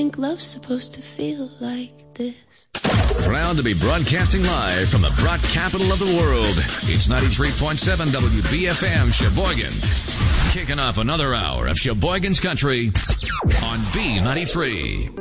think love's supposed to feel like this. Proud to be broadcasting live from the broad capital of the world. It's 93.7 WBFM Sheboygan. Kicking off another hour of Sheboygan's Country on B93.